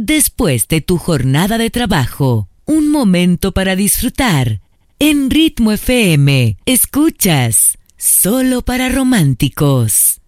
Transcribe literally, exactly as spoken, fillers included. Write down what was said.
Después de tu jornada de trabajo, un momento para disfrutar. En Ritmo F M, escuchas Solo para Románticos.